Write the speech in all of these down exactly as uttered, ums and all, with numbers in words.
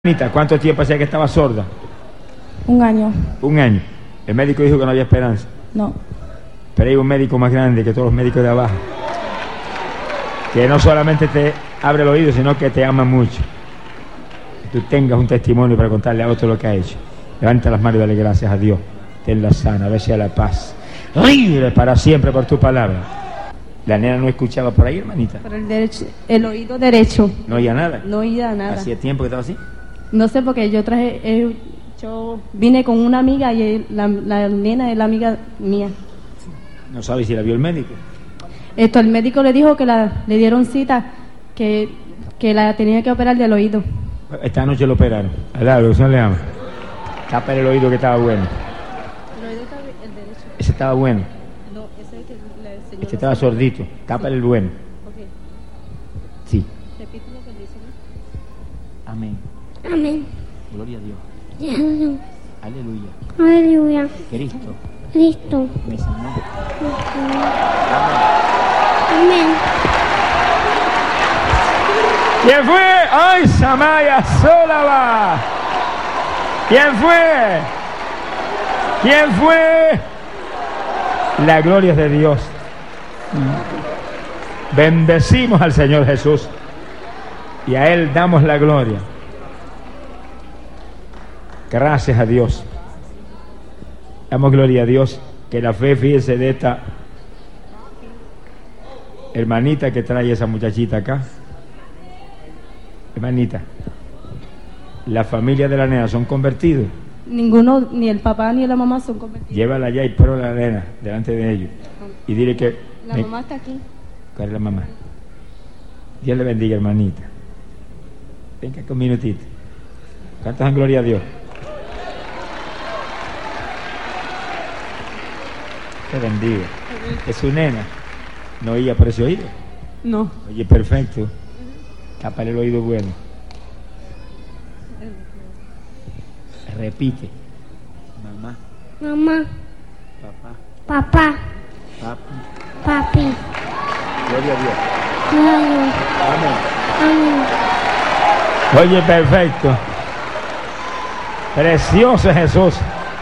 Anita, ¿cuánto tiempo hacía que estaba sorda? Un año. Un año. El médico dijo que no había esperanza. No. Pero hay un médico más grande que todos los médicos de abajo, que no solamente te abre el oído, sino que te ama mucho. Que tú tengas un testimonio para contarle a otro lo que ha hecho. Levanta las manos y dale gracias a Dios. Tenla sana, a la paz. Libre para siempre por tu palabra. La nena no escuchaba por ahí, hermanita. Por el derecho, el oído derecho. No oía nada. No oía nada. ¿Hacía tiempo que estaba así? No sé, porque yo traje, eh, yo vine con una amiga y él- la, la nena es la amiga mía. No sabe si la vio el médico. Esto, el médico le dijo que la, le dieron cita, que, que la tenía que operar del oído. Esta noche lo operaron. Alá, lo que se le ama. Tapa el oído que estaba bueno. El oído está el derecho. Ese estaba bueno. No, ese es el que le enseñó. Este estaba sordito. Tapa el bueno. Ok. Sí. Repite lo que dice, ¿no? Amén. Amén. Gloria a Dios. Aleluya. Aleluya. Aleluya. Cristo Cristo. me sanó. Amén. ¿Quién fue? ¡Ay, Samaya Solaba! ¿Quién fue? ¿Quién fue? La gloria es de Dios. Bendecimos al Señor Jesús y a Él damos la gloria. Gracias a Dios. Damos gloria a Dios. Que la fe, fíjese, de esta hermanita que trae esa muchachita acá. Hermanita, la familia de la nena son convertidos. Ninguno, ni el papá ni la mamá son convertidos. Llévala allá y pero la nena delante de ellos y dile que La me- mamá está aquí. ¿Cuál es la mamá? Dios le bendiga, hermanita. Venga con un minutito. ¿Cuántas en gloria a Dios? Te bendiga. Es su nena. No oía por ese oído. No. Oye, perfecto. Tápale el oído bueno. Repite. Mamá, Mamá. papá, Papá. papi. Papi. Gloria a Dios. Gloria. Amén. Amén. Oye, perfecto. Precioso Jesús.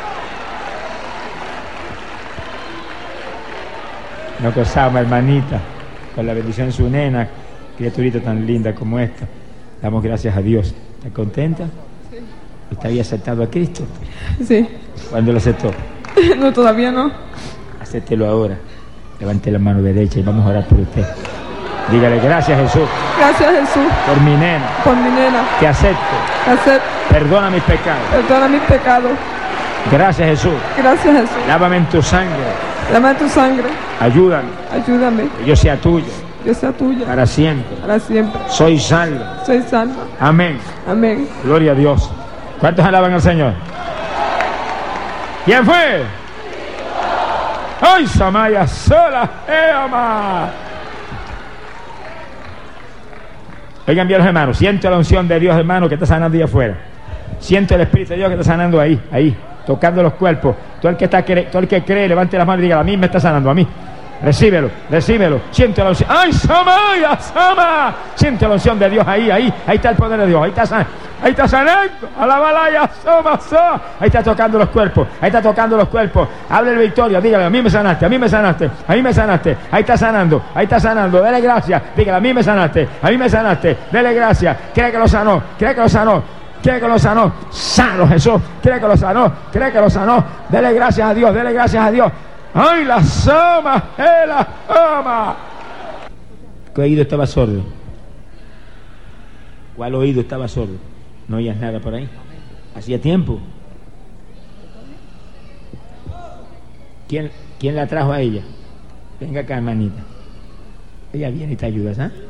Nos gozamos, hermanita, con la bendición de su nena, criaturita tan linda como esta. Damos gracias a Dios. ¿Está contenta? Sí. ¿Usted había aceptado a Cristo? Sí. ¿Cuándo lo aceptó? No, todavía no. Acéptelo ahora. Levante la mano derecha y vamos a orar por usted. Dígale gracias, Jesús, Gracias, Jesús, por mi nena. por mi nena. Te acepto. Acepta, Perdona mis pecados. perdona mis pecados. Gracias, Jesús. Gracias, Jesús. Lávame en tu sangre. Dame tu sangre. Ayúdame. Ayúdame. Que yo sea tuyo Yo sea tuya para siempre. para siempre. Soy salvo. Soy salva. Amén. Amén. Gloria a Dios. ¿Cuántos alaban al Señor? ¿Quién fue? ¡Ay, Samaya sola! ¡Eama! Oigan bien, los hermanos. Siento la unción de Dios, hermano, que está sanando ahí afuera. Siento el Espíritu de Dios que está sanando ahí, ahí, tocando los cuerpos. Todo el que está cre- todo el que cree, levante las manos y diga: a mí me está sanando, a mí. Recíbelo, recíbelo. Siento la unción. ¡Ay, Samaya, Sama! Siento la unción de Dios ahí, ahí. Ahí está el poder de Dios. Ahí está sanando. Ahí está sanando. Alabalaya, Sama, Sama. Ahí está tocando los cuerpos. Ahí está tocando los cuerpos. Háblele victoria. Dígale: a mí me sanaste, a mí me sanaste, a mí me sanaste. Ahí está sanando. Ahí está sanando. Dele gracias. Dígale: a mí me sanaste, a mí me sanaste. Dele gracias. Cree que lo sanó. Cree que lo sanó. Cree que lo sanó. Sano Jesús. Cree que lo sanó. Cree que lo sanó. Dele gracias a Dios. Dele gracias a Dios. ¡Ay, la sama! ¡Eh, la sama! ¿Qué oído estaba sordo? ¿Cuál oído estaba sordo? No oías nada por ahí. Hacía tiempo. ¿Quién, quién la trajo a ella? Venga acá, hermanita. Ella viene y te ayudas, ¿ah?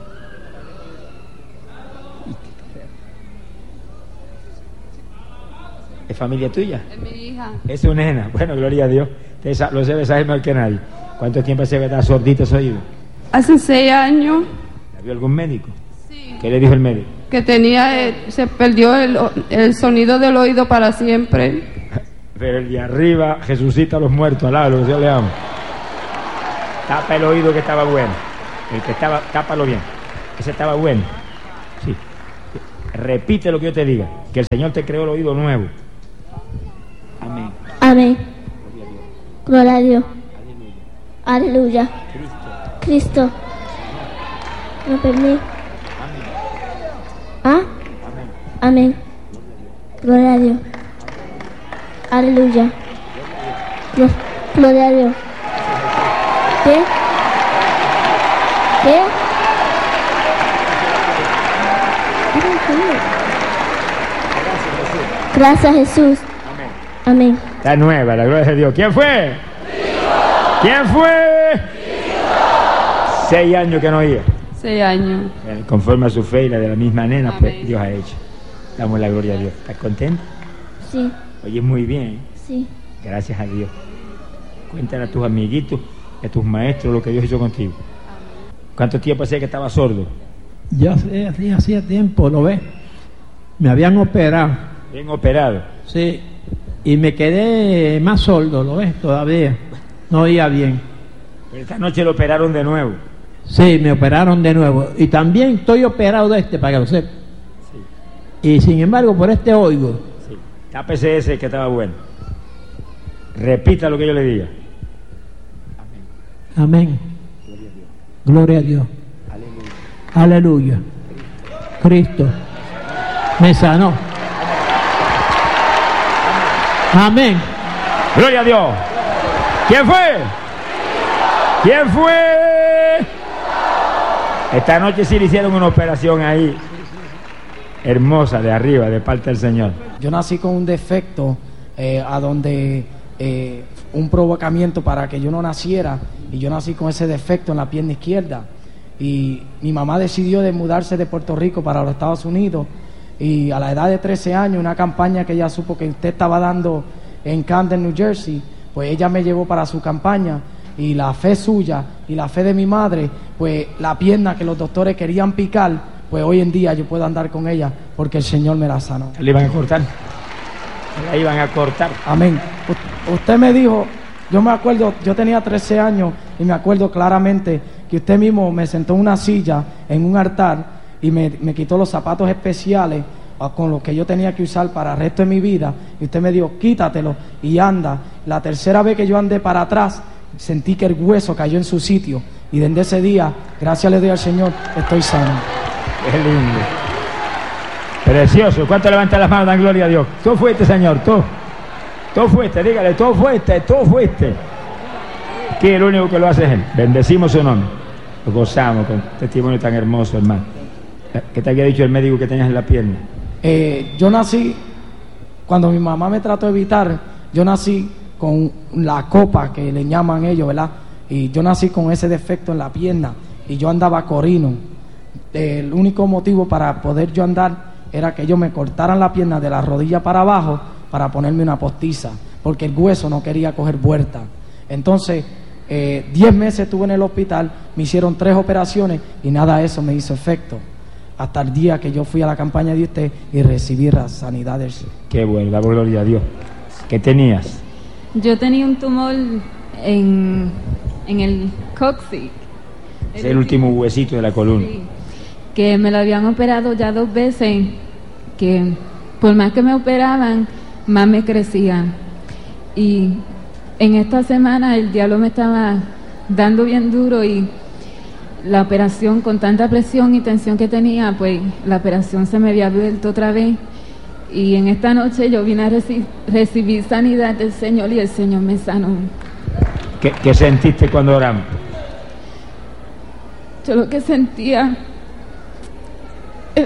¿Es familia tuya? Es mi hija. Es su nena. Bueno, gloria a Dios. Usted sa- lo debe saber mejor que nadie. ¿Cuánto tiempo se ve tan sordito ese oído? Hace seis años ¿La vio algún médico? sí, ¿Qué le dijo el médico? que tenía, eh, se perdió el, o- el sonido del oído para siempre. Pero el de arriba resucita a los muertos, alá, lo que Dios le ama. Tapa el oído que estaba bueno. El que estaba, tápalo bien. Ese estaba bueno. Sí. Repite lo que yo te diga. Que el Señor te creó el oído nuevo. Amén. Amén. Gloria a Dios. Aleluya. Cristo. ¿Me permite? ¿Ah? Amén. Gloria a Dios. Aleluya. Glo- Gloria a Dios. ¿Qué? ¿Qué? Gracias, Jesús. Amén. Está nueva, la gloria de Dios. ¿Quién fue? ¿Quién fue? Seis años que no oía. Seis años. Eh, Conforme a su fe y la de la misma nena, pues Amén. Dios ha hecho. Damos la gloria a Dios. ¿Estás contento? Sí, Oyes muy bien. sí. Gracias a Dios. Cuéntale a tus amiguitos y a tus maestros lo que Dios hizo contigo. ¿Cuánto tiempo hacía que estaba sordo? Yo hacía, hacía- hacía tiempo, ¿lo ves? Me habían operado, Bien operado. sí, y me quedé más sordo, ¿lo ves? Todavía no oía bien. Pero esta noche lo operaron de nuevo. Sí, me operaron de nuevo. Y también estoy operado de este, para que lo sepa. Y sin embargo, por este oigo. Sí. Tápese ese que estaba bueno. Repita lo que yo le diga. Amén. Gloria a Dios. Aleluya. Cristo me sanó. Amén. Gloria a Dios. ¿Quién fue? ¿Quién fue? Esta noche sí le hicieron una operación ahí hermosa de arriba, de parte del Señor. Yo nací con un defecto eh, a donde eh, un provocamiento para que yo no naciera, y yo nací con ese defecto en la pierna izquierda, y mi mamá decidió de mudarse de Puerto Rico para los Estados Unidos, y a la edad de trece años, una campaña que ella supo que usted estaba dando en Camden, New Jersey, pues ella me llevó para su campaña, y la fe suya y la fe de mi madre, pues la pierna que los doctores querían picar, pues hoy en día yo puedo andar con ella porque el Señor me la sanó. Le iban a cortar. La iban a cortar. Amén. U- usted me dijo, yo me acuerdo, yo tenía trece años y me acuerdo claramente que usted mismo me sentó en una silla, en un altar, y me, me quitó los zapatos especiales ah, con los que yo tenía que usar para el resto de mi vida, y usted me dijo, quítatelo y anda. La tercera vez que yo andé para atrás, sentí que el hueso cayó en su sitio, y desde ese día, gracias le doy al Señor, estoy sano. Qué lindo. Precioso. ¿Cuánto levantan las manos? Dan gloria a Dios. Tú fuiste, Señor. Tú. Tú fuiste. Dígale, tú fuiste. Tú fuiste. Que el único que lo hace es Él. Bendecimos su nombre. Lo gozamos con testimonio tan hermoso, hermano. ¿Qué te había dicho el médico que tenías en la pierna? Eh, yo nací, cuando mi mamá me trató de evitar, yo nací con la copa que le llaman ellos, ¿verdad? Y yo nací con ese defecto en la pierna, y yo andaba corino. El único motivo para poder yo andar era que ellos me cortaran la pierna de la rodilla para abajo para ponerme una postiza, porque el hueso no quería coger vuelta. Entonces, eh, diez meses estuve en el hospital, me hicieron tres operaciones y nada de eso me hizo efecto. Hasta el día que yo fui a la campaña de usted y recibí la sanidad del Señor. Qué bueno, damos gloria a Dios. ¿Qué tenías? Yo tenía un tumor en, en el cóccix. Es el último huesito de la columna. Sí, que me lo habían operado ya dos veces, que por más que me operaban, más me crecían. Y en esta semana el diablo me estaba dando bien duro, y la operación, con tanta presión y tensión que tenía, pues la operación se me había abierto otra vez. Y en esta noche yo vine a reci- recibir sanidad del Señor, y el Señor me sanó. ¿Qué, qué sentiste cuando oramos? Yo lo que sentía... eh,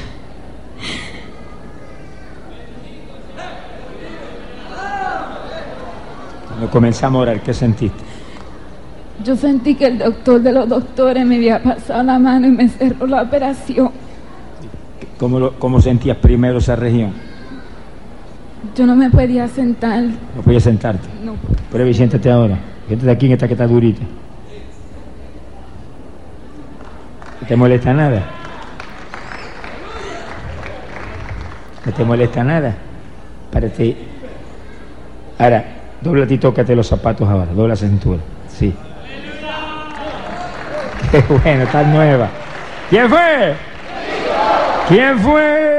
Cuando comenzamos a orar, ¿qué sentiste? Yo sentí que el doctor de los doctores me había pasado la mano y me cerró la operación. ¿Cómo, lo, cómo sentías primero esa región? Yo no me podía sentar. No podías sentarte. No. Prueba y siéntate ahora. Siéntate aquí en esta que está durita. ¿No te molesta nada? ¿No te molesta nada? Párate. Ahora, dobla y tócate los zapatos ahora. Dobla la cintura. Sí. Qué bueno, está nueva. ¿Quién fue? ¿Quién fue?